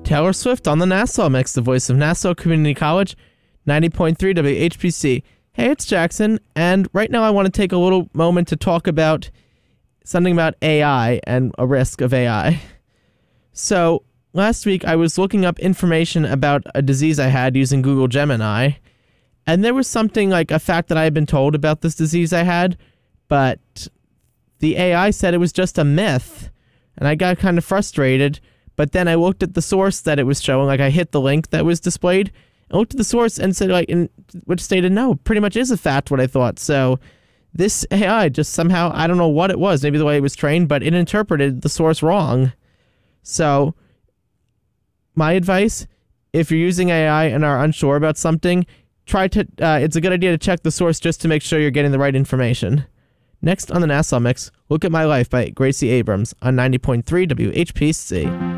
Taylor Swift on the Nassau Mix, the voice of Nassau Community College, 90.3 WHPC. Hey, it's Jackson, and right now I want to take a little moment to talk about something about AI and a risk of AI. So, last week I was looking up information about a disease I had using Google Gemini, and there was something like a fact that I had been told about this disease I had, but the AI said it was just a myth, and I got kind of frustrated. But then I looked at the source that it was showing, like I hit the link that was displayed, and looked at the source and said, which stated, no, pretty much is a fact what I thought. So this AI just somehow, I don't know what it was, maybe the way it was trained, but it interpreted the source wrong. So my advice, if you're using AI and are unsure about something, it's a good idea to check the source just to make sure you're getting the right information. Next on the Nassau Mix, Look at My Life by Gracie Abrams on 90.3 WHPC.